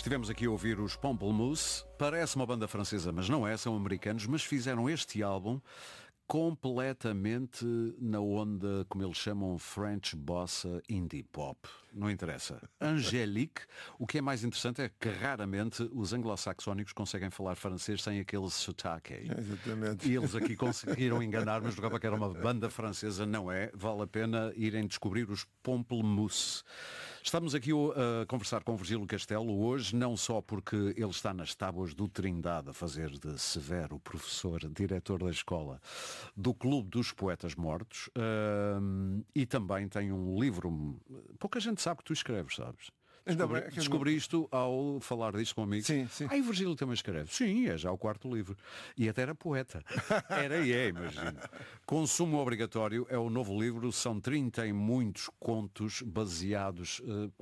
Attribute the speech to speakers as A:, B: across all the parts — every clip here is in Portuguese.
A: Estivemos aqui a ouvir os Pamplemousse. Parece uma banda francesa, mas não é, são americanos, mas fizeram este álbum completamente na onda, como eles chamam, French Bossa Indie Pop. Não interessa. Angélique, o que é mais interessante é que raramente os anglo-saxónicos conseguem falar francês sem aquele sotaque.
B: Exatamente.
A: E eles aqui conseguiram enganar, mas jogava que era uma banda francesa, não é? Vale a pena irem descobrir os Pamplemousse. Estamos aqui a conversar com o Virgílio Castelo hoje, não só porque ele está nas tábuas do Trindade a fazer de Severo professor, diretor da escola do Clube dos Poetas Mortos, e também tem um livro, pouca gente sabe que tu escreves, sabes? Descobri isto ao falar disto com amigos.
B: Sim, sim.
A: E o Virgílio também escreve. Sim, é já o quarto livro. E até era poeta. Era e é, imagino. Consumo Obrigatório é o novo livro. São 30 e muitos contos baseados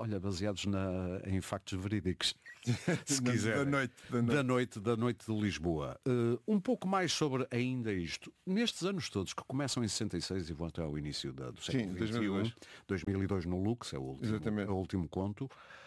A: em factos verídicos. Se quiser. Da noite de Lisboa. Um pouco mais sobre ainda isto. Nestes anos todos, que começam em 66 e vão até ao início do século XXI, 2002 no Lux, é o último conto.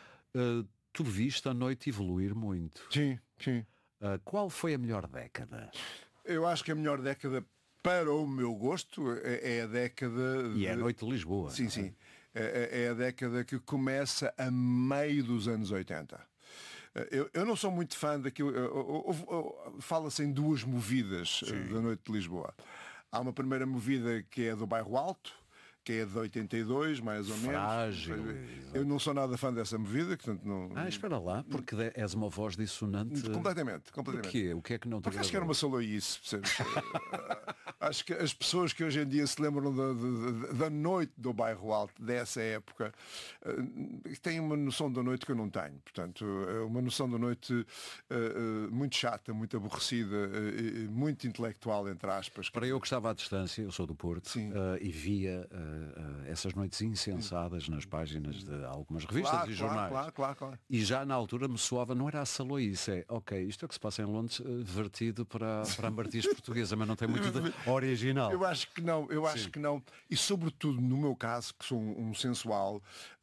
A: Tu viste a noite evoluir muito.
B: Sim.
A: Qual foi a melhor década?
B: Eu acho que a melhor década, para o meu gosto, é a década...
A: E é a noite de Lisboa.
B: Sim. É a década que começa a meio dos anos 80. Eu não sou muito fã daquilo... Fala-se em duas movidas da noite de Lisboa. Há uma primeira movida que é do Bairro Alto, que é de 82, mais ou menos.
A: Frágil.
B: Eu não sou nada fã dessa movida, portanto não...
A: espera lá, porque és uma voz dissonante.
B: Completamente.
A: O que é que não te
B: Porque acho que era uma saloice, percebes? Acho que as pessoas que hoje em dia se lembram da noite do Bairro Alto, dessa época, têm uma noção da noite que eu não tenho. Portanto, é uma noção da noite muito chata, muito aborrecida, muito intelectual, entre aspas.
A: Para eu que estava à distância, eu sou do Porto, e via essas noites insensadas nas páginas de algumas revistas e jornais.
B: Claro.
A: E já na altura me soava, não era a saloice, isto é o que se passa em Londres, vertido para a Martins portuguesa, mas não tem muito de original.
B: Eu acho que não. E sobretudo no meu caso, que sou um sensual,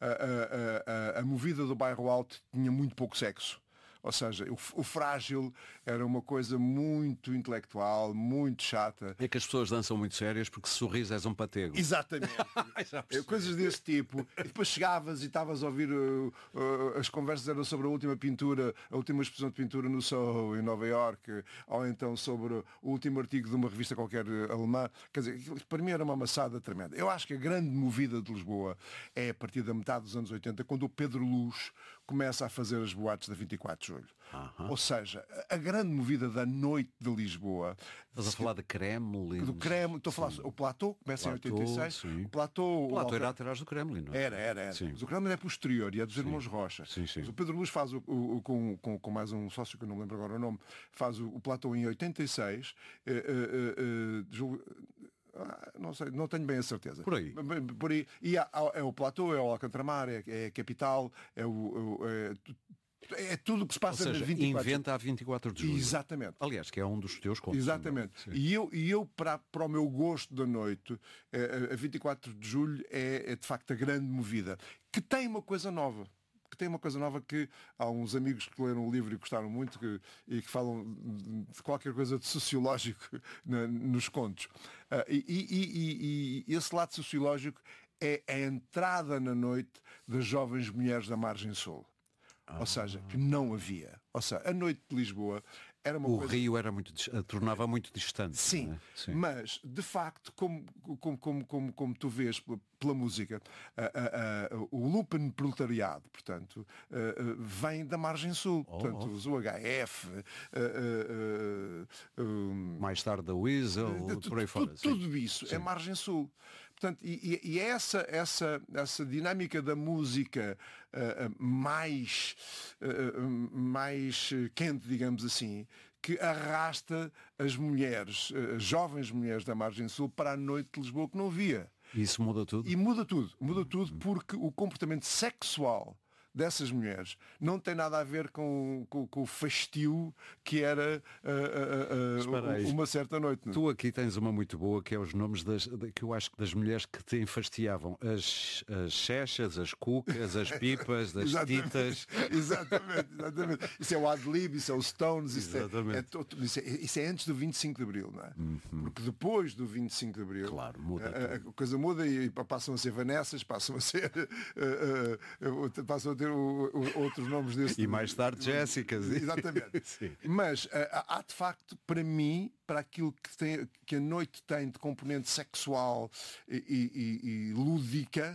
B: a movida do Bairro Alto tinha muito pouco sexo. Ou seja, o frágil era uma coisa muito intelectual, muito chata.
A: É que as pessoas dançam muito sérias porque se sorris és um patego.
B: Exatamente. Coisas desse tipo. E depois chegavas e estavas a ouvir as conversas eram sobre a última pintura, a última exposição de pintura no Soho em Nova Iorque, ou então sobre o último artigo de uma revista qualquer alemã. Quer dizer, para mim era uma amassada tremenda. Eu acho que a grande movida de Lisboa é a partir da metade dos anos 80, quando o Pedro Luz começa a fazer as boates da 24 de Julho. Ou seja, a grande movida da noite de Lisboa.
A: Estás a falar de Kremlin?
B: Do Kremlin, estou a falar, o Platô começa em 86.
A: Sim.
B: O Platô
A: era atrás do Kremlin, não é?
B: Era. Mas o Kremlin é posterior e é dos Irmãos Rocha.
A: Sim.
B: Mas o Pedro Luz faz com mais um sócio que eu não lembro agora o nome, faz o Platô em 86. Não sei, não tenho bem a certeza.
A: Por aí.
B: E é o Platô, é o Alcantramar, é a Capital, é tudo o que se passa
A: na 24. Inventa a 24 de julho.
B: Exatamente.
A: Aliás, que é um dos teus contos.
B: Exatamente. E eu para o meu gosto da noite, a 24 de julho é de facto a grande movida, que tem uma coisa nova. Que há uns amigos que leram o livro e gostaram muito e que falam de qualquer coisa de sociológico nos contos. E esse lado sociológico é a entrada na noite das jovens mulheres da margem sul. Ou seja, que não havia. Ou seja, a noite de Lisboa era uma coisa...
A: O Rio era tornava muito distante.
B: Sim,
A: não é? Sim.
B: Mas, de facto, como tu vês pela música, o Lupen proletariado, portanto, vem da margem sul. Portanto, os UHF...
A: mais tarde da Weasel, por aí fora.
B: Tudo isso é margem sul. Portanto, e é essa dinâmica da música mais quente, digamos assim, que arrasta as mulheres, as jovens mulheres da margem sul, para a noite de Lisboa, que não via.
A: E isso muda tudo?
B: E muda tudo porque o comportamento sexual dessas mulheres não tem nada a ver com o fastio que era uma certa noite.
A: Tu aqui tens uma muito boa, que é os nomes que eu acho que das mulheres que te enfastiavam. As chechas, as cucas, as pipas, as titas.
B: Exatamente. Isso é o Ad-lib, isso é o Stones, isso é antes do 25 de Abril, não é? Porque depois do 25 de Abril,
A: claro, muda
B: a coisa muda e passam a ser Vanessas, passam a ter outros nomes desse.
A: E mais tarde Jéssicas.
B: Exatamente. Mas há de facto, para mim, para aquilo que a noite tem de componente sexual e lúdica,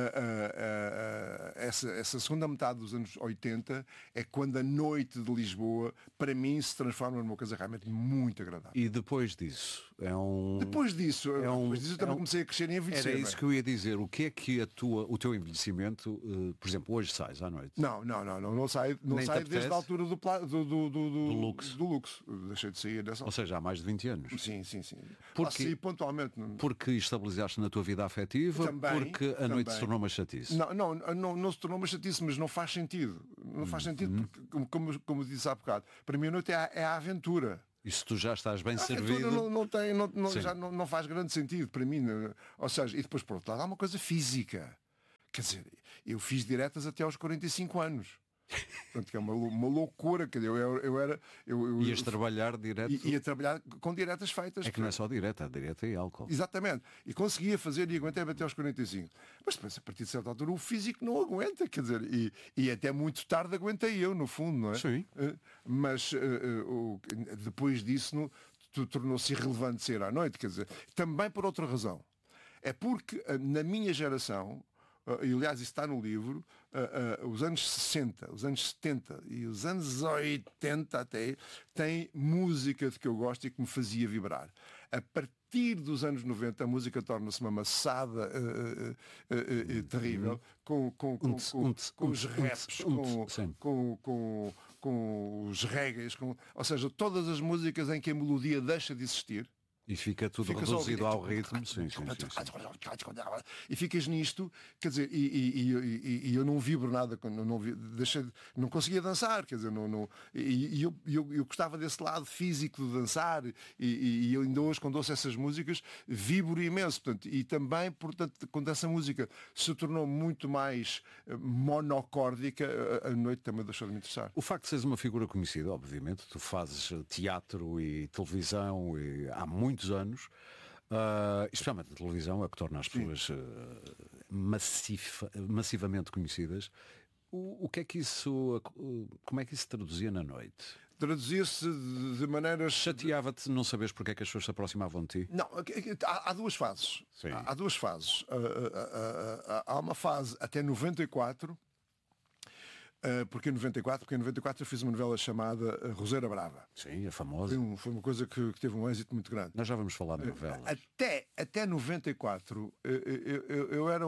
B: essa segunda metade dos anos 80 é quando a noite de Lisboa, para mim, se transforma numa coisa realmente muito agradável.
A: E depois disso?
B: Depois disso eu também comecei a crescer e a envelhecer.
A: Era isso que eu ia dizer. O que é que o teu envelhecimento, por exemplo, hoje sais à noite?
B: Não sai desde a altura do luxo. Deixei de sair dessa.
A: Ou seja, há mais de 20 anos.
B: Sim.
A: Porque,
B: pontualmente.
A: Porque estabilizaste na tua vida afetiva, porque a noite se tornou uma chatice.
B: Não se tornou uma chatice, mas não faz sentido. Não faz sentido porque, como disse há bocado, para mim a noite é a aventura.
A: E se tu já estás bem servido...
B: Já não faz grande sentido para mim. Ou seja, e depois por outro lado há uma coisa física. Quer dizer, eu fiz diretas até aos 45 anos. Portanto, que é uma loucura. Quer dizer,
A: Ias trabalhar direto?
B: Ia trabalhar com diretas feitas.
A: É que não é só direta, direta e álcool.
B: Exatamente. E conseguia fazer e aguentei até aos 45. Mas depois, a partir de certa altura, o físico não aguenta. Quer dizer, e até muito tarde aguentei eu, no fundo, não é?
A: Sim.
B: Mas depois disso tornou-se irrelevante sair à noite. Quer dizer, também por outra razão. É porque na minha geração, e aliás isso está no livro, os anos 60, os anos 70 e os anos 80 até, tem música de que eu gosto e que me fazia vibrar. A partir dos anos 90 a música torna-se uma maçada terrível, com os raps, com os reggaes, ou seja, todas as músicas em que a melodia deixa de existir.
A: E fica tudo reduzido ao ritmo. Sim.
B: E ficas nisto, quer dizer, e eu não vibro nada, não conseguia dançar, quer dizer, eu gostava desse lado físico de dançar, e eu ainda hoje, quando ouço essas músicas, vibro imenso. Portanto, e também, portanto, quando essa música se tornou muito mais monocórdica, a noite também deixou de me interessar.
A: O facto de seres uma figura conhecida, obviamente, tu fazes teatro e televisão há muitos anos, especialmente na televisão, é o que torna as pessoas massivamente conhecidas. O que é que isso, como é que isso se traduzia na noite?
B: Traduzia-se de maneiras...
A: Chateava-te não saberes porque é que as pessoas se aproximavam de ti?
B: Não, há duas fases.
A: Sim.
B: Há duas fases. Há uma fase até 94, porque em 94 eu fiz uma novela chamada Roseira Brava.
A: Sim, é famosa.
B: Foi uma coisa que teve um êxito muito grande.
A: Nós já vamos falar de novelas.
B: Até 94 eu era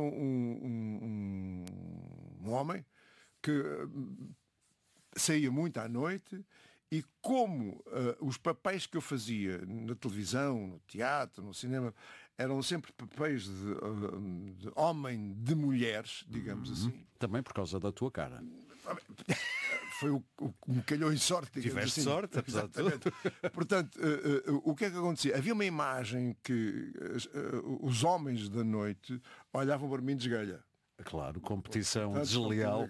B: um homem que saía muito à noite e como os papéis que eu fazia na televisão, no teatro, no cinema, eram sempre papéis de homem, de mulheres, digamos assim.
A: Também por causa da tua cara.
B: Foi o que me calhou em sorte.
A: Tiveste
B: assim.
A: sorte, apesar de tudo.
B: Portanto, o que é que acontecia? Havia uma imagem que os homens da noite olhavam para mim de esgalha.
A: Claro, competição desleal.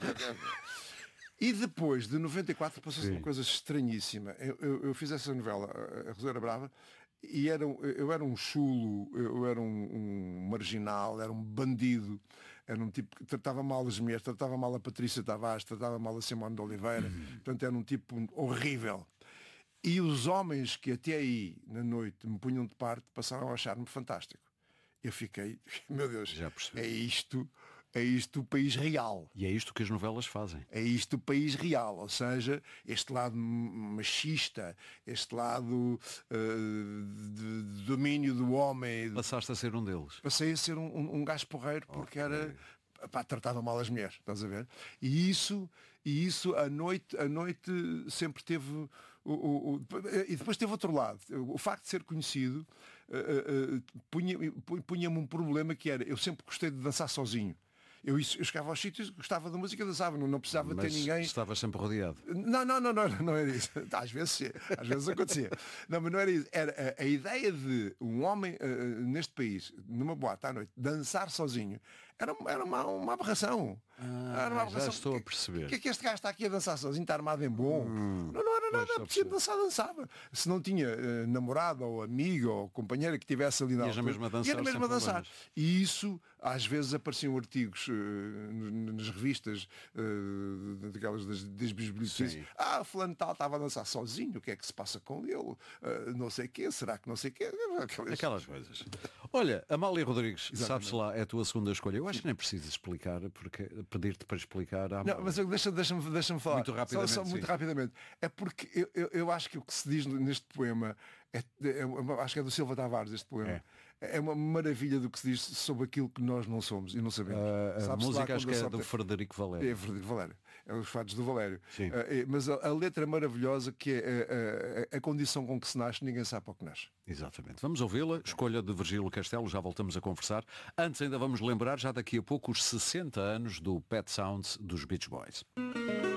B: E depois de 94 passou-se uma coisa estranhíssima. Eu fiz essa novela, a Roseira Brava, e eu era um chulo, eu era um marginal, era um bandido, era um tipo que tratava mal as mulheres, tratava mal a Patrícia Tavares, tratava mal a Simone de Oliveira, portanto era um tipo horrível. E os homens que até aí, na noite, me punham de parte, passaram a achar-me fantástico. Eu fiquei, meu Deus,
A: Já percebi.
B: É isto o país real.
A: E é isto que as novelas fazem.
B: É isto o país real, ou seja, este lado machista, este lado de domínio do homem.
A: Passaste a ser um deles.
B: Passei a ser um gajo porreiro porque tratava mal as mulheres, estás a ver? E isso a noite sempre teve... E depois teve outro lado. O facto de ser conhecido punha-me um problema que era, eu sempre gostei de dançar sozinho. Eu chegava aos sítios, gostava da música, dançava, não precisava ter
A: Mas
B: ninguém.
A: estavas sempre rodeado.
B: Não era isso. Às vezes acontecia. Não, mas não era isso. Era a ideia de um homem neste país, numa boate à noite, dançar sozinho, era uma aberração. Era uma aberração.
A: Já estou a perceber.
B: O que é que este gajo está aqui a dançar sozinho, está armado em bom? Não era nada, preciso dançar, dançava. Se não tinha namorado ou amigo ou companheira que estivesse ali na
A: Ias na mesma a dançar,
B: ia na mesma
A: sem
B: a dançar.
A: problemas.
B: E isso, às vezes apareciam artigos nas revistas daquelas das bisbilhotices.
A: Sim.
B: Fulano tal estava a dançar sozinho, o que é que se passa com ele? Não sei o quê, será que não sei o quê?
A: Aquelas coisas. Olha, Amália Rodrigues,
B: Exatamente.
A: sabes lá, é a tua segunda escolha. Eu acho que nem precisas explicar, porque pedir-te para explicar.
B: Não, mas deixa-me falar.
A: Muito rapidamente,
B: Só muito
A: sim.
B: rapidamente. É porque eu acho que o que se diz neste poema, acho que é do Silva Tavares este poema, é uma maravilha do que se diz sobre aquilo que nós não somos e não sabemos.
A: A
B: Sabe-se lá
A: música acho
B: quando
A: que
B: a
A: é do
B: sorte
A: Frederico Valério.
B: É Frederico Valério. É os fatos do Valério.
A: Sim.
B: Mas a letra maravilhosa que é a condição com que se nasce, ninguém sabe para o que nasce.
A: Exatamente. Vamos ouvi-la. Escolha de Virgílio Castelo, já voltamos a conversar. Antes ainda vamos lembrar, já daqui a pouco, os 60 anos do Pet Sounds dos Beach Boys.